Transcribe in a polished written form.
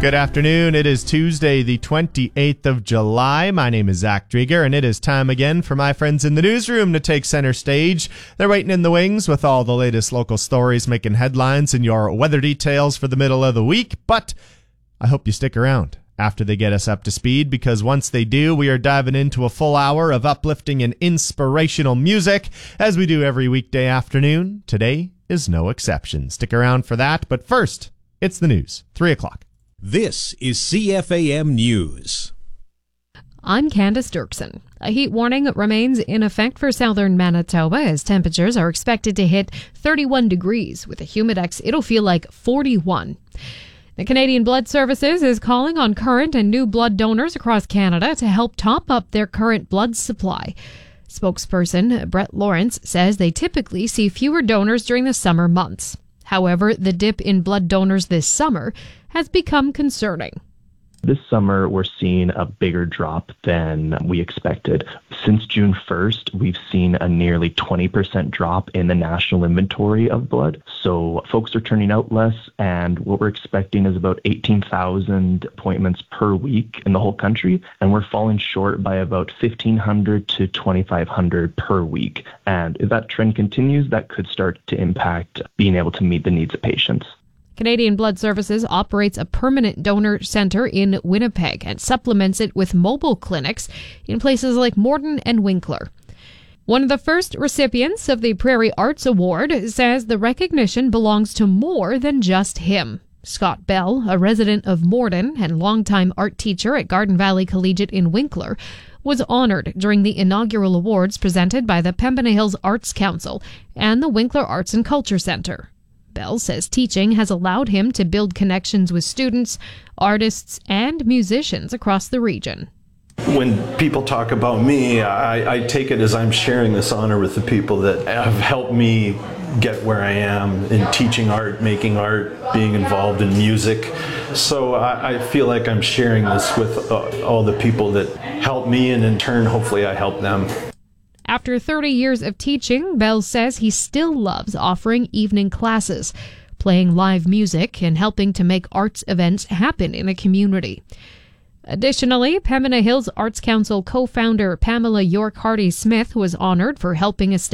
Good afternoon. It is Tuesday, the 28th of July. My name is Zach Drieger, and it is time again for my friends in the newsroom to take center stage. They're waiting in the wings with all the latest local stories making headlines and your weather details for the middle of the week. But I hope you stick around after they get us up to speed, because once they do, we are diving into a full hour of uplifting and inspirational music, as we do every weekday afternoon. Today is no exception. Stick around for that, but first, it's the news. 3 o'clock. This is CFAM News. I'm Candace Dirksen. A heat warning remains in effect for southern Manitoba as temperatures are expected to hit 31 degrees. With a humidex, it'll feel like 41. The Canadian Blood Services is calling on current and new blood donors across Canada to help top up their current blood supply. Spokesperson Brett Lawrence says they typically see fewer donors during the summer months. However, the dip in blood donors this summer has become concerning. This summer, we're seeing a bigger drop than we expected. Since June 1st, we've seen a nearly 20% drop in the national inventory of blood. So folks are turning out less, and what we're expecting is about 18,000 appointments per week in the whole country, and we're falling short by about 1,500 to 2,500 per week. And if that trend continues, that could start to impact being able to meet the needs of patients. Canadian Blood Services operates a permanent donor center in Winnipeg and supplements it with mobile clinics in places like Morden and Winkler. One of the first recipients of the Prairie Arts Award says the recognition belongs to more than just him. Scott Bell, a resident of Morden and longtime art teacher at Garden Valley Collegiate in Winkler, was honored during the inaugural awards presented by the Pembina Hills Arts Council and the Winkler Arts and Culture Centre. Bell says teaching has allowed him to build connections with students, artists, and musicians across the region. When people talk about me, I take it as I'm sharing this honor with the people that have helped me get where I am in teaching art, making art, being involved in music. So I feel like I'm sharing this with all the people that help me, and in turn, hopefully I help them. After 30 years of teaching, Bell says he still loves offering evening classes, playing live music, and helping to make arts events happen in a community. Additionally, Pembina Hills Arts Council co-founder Pamela York Hardy Smith was honored for helping establish